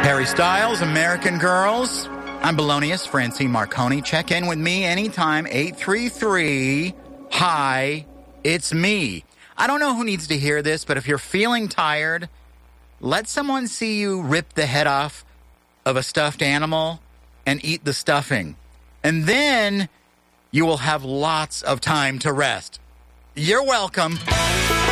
Harry Styles, American Girls. I'm Belonius, Francine Marconi. Check in with me anytime, 833. Hi, it's me. I don't know who needs to hear this, but if you're feeling tired, let someone see you rip the head off of a stuffed animal and eat the stuffing. And then you will have lots of time to rest. You're welcome.